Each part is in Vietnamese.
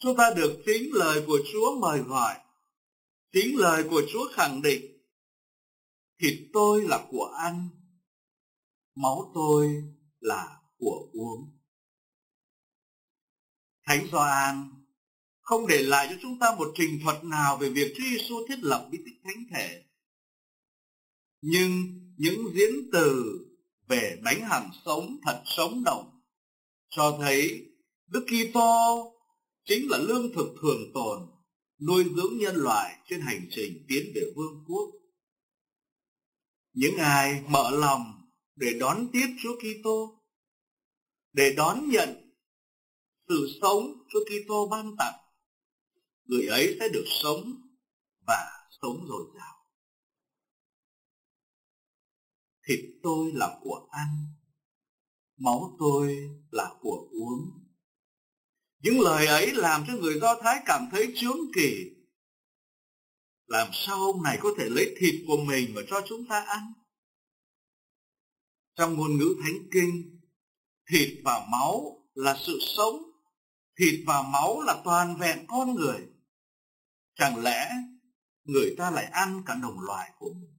Chúng ta được chính lời của Chúa mời gọi, chính lời của Chúa khẳng định: thịt tôi là của ăn, máu tôi là của uống. Thánh Gioan không để lại cho chúng ta một trình thuật nào về việc Chúa Giêsu thiết lập bí tích thánh thể. Nhưng những diễn từ về bánh hằng sống thật sống động cho thấy Đức Kitô chính là lương thực thường tồn, nuôi dưỡng nhân loại trên hành trình tiến về vương quốc. Những ai mở lòng để đón tiếp Chúa Kitô, để đón nhận sự sống Chúa Kitô ban tặng, người ấy sẽ được sống và sống dồi dào. Thịt tôi là của ăn, máu tôi là của uống. Những lời ấy làm cho người Do Thái cảm thấy chướng kỳ. Làm sao ông này có thể lấy thịt của mình mà cho chúng ta ăn? Trong ngôn ngữ Thánh Kinh, thịt và máu là sự sống, thịt và máu là toàn vẹn con người. Chẳng lẽ người ta lại ăn cả đồng loại của mình?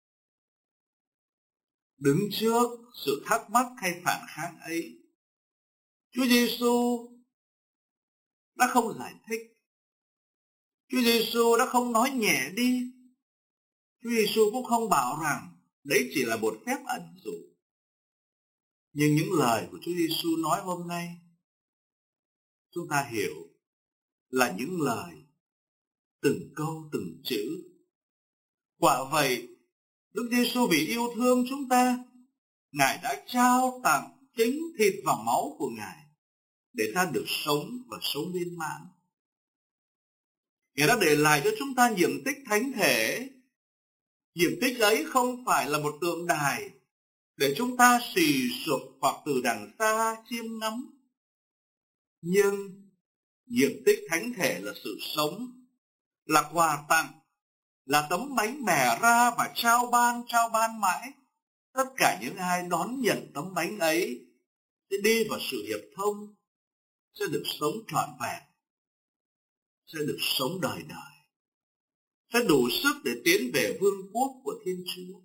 Đứng trước sự thắc mắc hay phản kháng ấy, Chúa Giêsu đã không giải thích. Chúa Giêsu đã không nói nhẹ đi. Chúa Giêsu cũng không bảo rằng đấy chỉ là một phép ẩn dụ. Nhưng những lời của Chúa Giêsu nói hôm nay, chúng ta hiểu là những lời từng câu từng chữ. Quả vậy, Đức Giêsu vì yêu thương chúng ta, Ngài đã trao tặng chính thịt và máu của Ngài để ta được sống và sống viên mãn. Ngài đã để lại cho chúng ta nhiệm tích thánh thể. Nhiệm tích ấy không phải là một tượng đài để chúng ta xì sụp hoặc từ đằng xa chiêm ngắm. Nhưng nhiệm tích thánh thể là sự sống, là quà tặng, là tấm bánh bẻ ra và trao ban mãi. Tất cả những ai đón nhận tấm bánh ấy sẽ đi vào sự hiệp thông, sẽ được sống trọn vẹn, sẽ được sống đời đời, sẽ đủ sức để tiến về vương quốc của Thiên Chúa.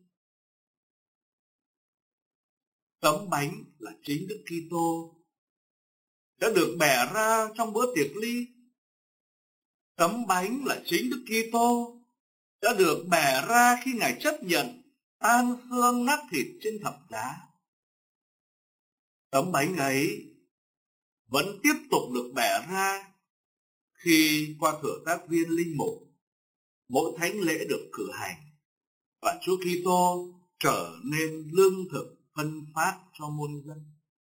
Tấm bánh là chính Đức Kitô đã được bẻ ra trong bữa tiệc ly. Tấm bánh là chính Đức Kitô đã được bẻ ra khi Ngài chấp nhận tan xương nát thịt trên thập giá. Tấm bánh ấy vẫn tiếp tục được bẻ ra khi qua thừa tác viên linh mục, mỗi thánh lễ được cử hành và Chúa Kitô trở nên lương thực phân phát cho muôn dân.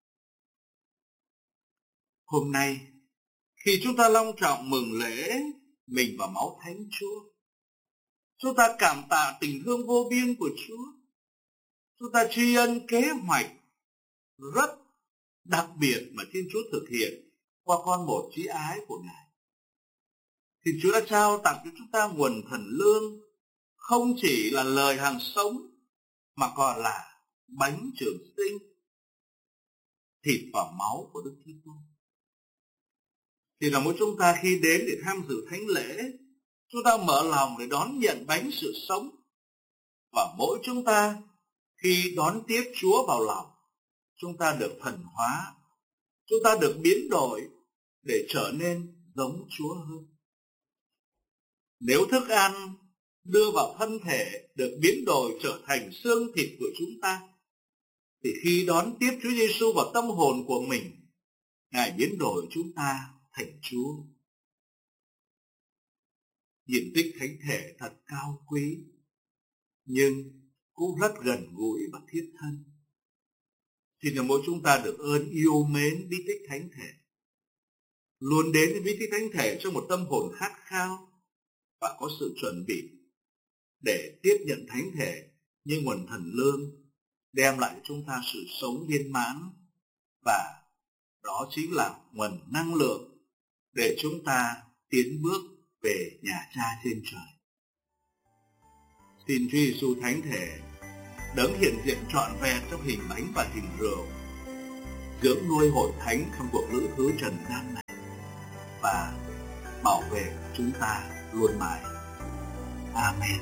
Hôm nay, khi chúng ta long trọng mừng lễ mình và máu Thánh Chúa, chúng ta cảm tạ tình thương vô biên của Chúa. Chúng ta tri ân kế hoạch rất đặc biệt mà Thiên Chúa thực hiện qua con một chí ái của Ngài. Thì Chúa đã trao tặng cho chúng ta nguồn thần lương, không chỉ là lời hàng sống mà còn là bánh trường sinh, thịt và máu của Đức Kitô. Thì là mỗi chúng ta khi đến để tham dự thánh lễ, chúng ta mở lòng để đón nhận bánh sự sống. Và mỗi chúng ta khi đón tiếp Chúa vào lòng, chúng ta được thần hóa, chúng ta được biến đổi để trở nên giống Chúa hơn. Nếu thức ăn đưa vào thân thể được biến đổi trở thành xương thịt của chúng ta, thì khi đón tiếp Chúa Giêsu vào tâm hồn của mình, Ngài biến đổi chúng ta thành Chúa. Diện tích thánh thể thật cao quý, nhưng cũng rất gần gũi và thiết thân. Thì là mỗi chúng ta được ơn yêu mến bí tích thánh thể, luôn đến với bí tích thánh thể trong một tâm hồn khát khao và có sự chuẩn bị để tiếp nhận thánh thể như nguồn thần lương, đem lại cho chúng ta sự sống viên mãn, và đó chính là nguồn năng lượng để chúng ta tiến bước về nhà Cha trên trời. Xin Chúa Giêsu thánh thể đấng hiện diện trọn vẹn trong hình bánh và hình rượu, dưỡng nuôi hội thánh trong cuộc lữ thứ trần gian này, và bảo vệ chúng ta luôn mãi. Amen.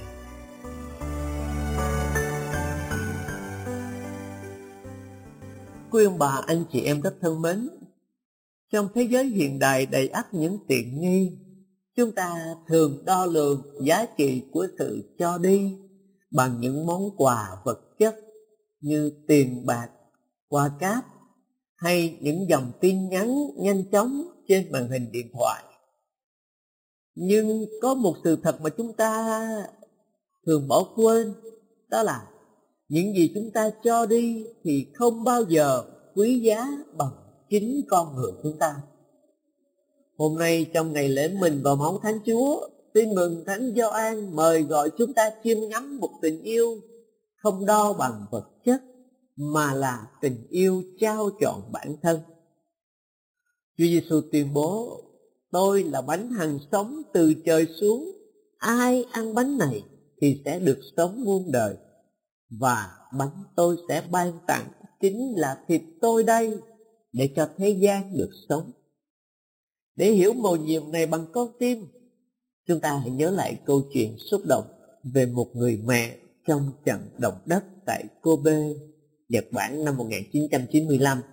Quý ông bà, anh chị em rất thân mến, trong thế giới hiện đại đầy ắp những tiện nghi, chúng ta thường đo lường giá trị của sự cho đi bằng những món quà vật chất như tiền bạc, quà cáp hay những dòng tin nhắn nhanh chóng trên màn hình điện thoại. Nhưng có một sự thật mà chúng ta thường bỏ quên, đó là những gì chúng ta cho đi thì không bao giờ quý giá bằng chính con người chúng ta. Hôm nay trong ngày lễ mình vào máu Thánh Chúa, tin mừng Thánh Gioan mời gọi chúng ta chiêm ngắm một tình yêu không đo bằng vật chất, mà là tình yêu trao trọn bản thân. Chúa Giêsu tuyên bố: tôi là bánh hằng sống từ trời xuống, ai ăn bánh này thì sẽ được sống muôn đời, và bánh tôi sẽ ban tặng chính là thịt tôi đây, để cho thế gian được sống. Để hiểu mầu nhiệm này bằng con tim, chúng ta hãy nhớ lại câu chuyện xúc động về một người mẹ trong trận động đất tại Kobe, Nhật Bản năm 1995.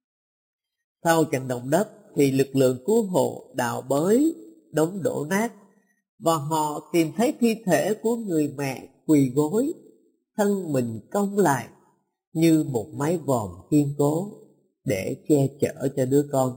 Sau trận động đất thì lực lượng cứu hộ đào bới đống đổ nát, và họ tìm thấy thi thể của người mẹ quỳ gối, thân mình cong lại như một mái vòm kiên cố để che chở cho đứa con.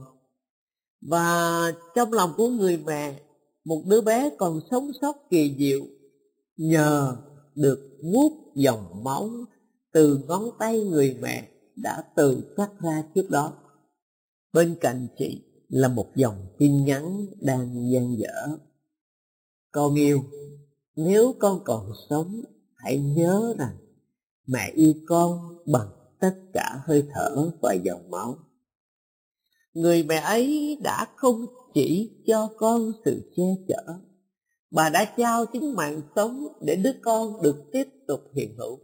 Và trong lòng của người mẹ, một đứa bé còn sống sót kỳ diệu, nhờ được vuốt dòng máu từ ngón tay người mẹ đã tự cắt ra trước đó. Bên cạnh chị là một dòng tin nhắn đang dang dở: con yêu, nếu con còn sống, hãy nhớ rằng mẹ yêu con bằng tất cả hơi thở và dòng máu. Người mẹ ấy đã không chỉ cho con sự che chở, bà đã trao chính mạng sống để đứa con được tiếp tục hiện hữu.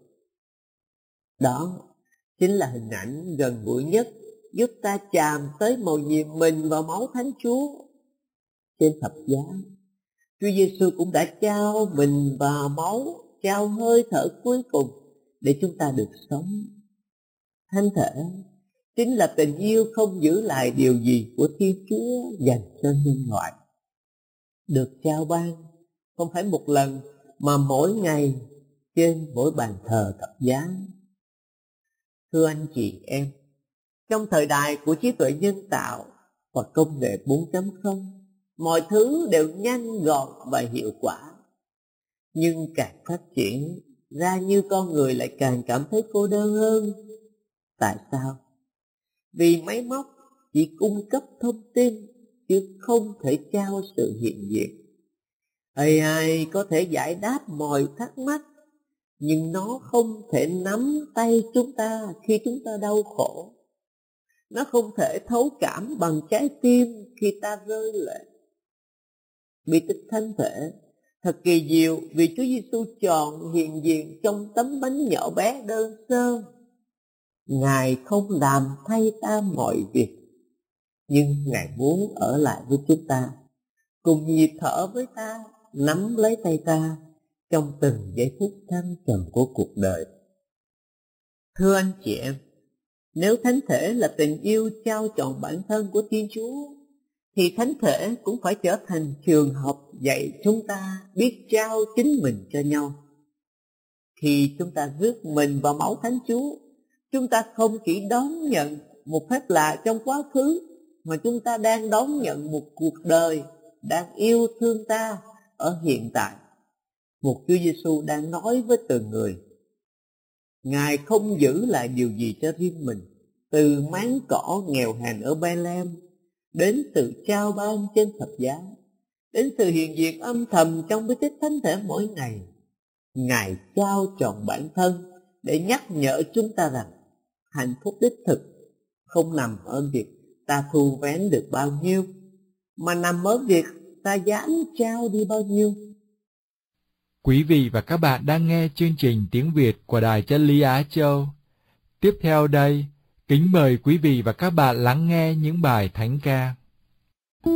Đó chính là hình ảnh gần gũi nhất giúp ta chạm tới mầu nhiệm mình vào máu Thánh Chúa. Trên thập giá, Chúa Giêsu cũng đã trao mình và máu, trao hơi thở cuối cùng để chúng ta được sống. Thánh thể chính là tình yêu không giữ lại điều gì của Thiên Chúa dành cho nhân loại, được trao ban không phải một lần mà mỗi ngày trên mỗi bàn thờ thập giá. Thưa anh chị em, trong thời đại của trí tuệ nhân tạo và công nghệ 4.0, mọi thứ đều nhanh gọn và hiệu quả. Nhưng càng phát triển ra như con người lại càng cảm thấy cô đơn hơn. Tại sao? Vì máy móc chỉ cung cấp thông tin chứ không thể trao sự hiện diện. AI có thể giải đáp mọi thắc mắc, nhưng nó không thể nắm tay chúng ta khi chúng ta đau khổ. Nó không thể thấu cảm bằng trái tim khi ta rơi lệ. Bí tích thánh thể thật kỳ diệu, vì Chúa Giêsu chọn hiện diện trong tấm bánh nhỏ bé đơn sơ. Ngài không làm thay ta mọi việc, nhưng Ngài muốn ở lại với chúng ta, cùng nhịp thở với ta, nắm lấy tay ta trong từng giây phút thăng trầm của cuộc đời. Thưa anh chị em, nếu thánh thể là tình yêu trao trọn bản thân của Thiên Chúa, thì thánh thể cũng phải trở thành trường học dạy chúng ta biết trao chính mình cho nhau. Khi chúng ta rước mình vào máu Thánh Chúa, chúng ta không chỉ đón nhận một phép lạ trong quá khứ, mà chúng ta đang đón nhận một cuộc đời đang yêu thương ta ở hiện tại. Một Chúa Giêsu đang nói với từng người. Ngài không giữ lại điều gì cho riêng mình, từ máng cỏ nghèo hèn ở Bethlehem đến sự trao ban trên thập giá, đến sự hiện diện âm thầm trong bí tích thánh thể mỗi ngày. Ngài trao trọn bản thân để nhắc nhở chúng ta rằng hạnh phúc đích thực không nằm ở việc ta thu vén được bao nhiêu, mà nằm ở việc ta dám trao đi bao nhiêu. Quý vị và các bạn đang nghe chương trình tiếng Việt của Đài Chân Lý Á Châu. Tiếp theo đây, kính mời quý vị và các bạn lắng nghe những bài thánh ca.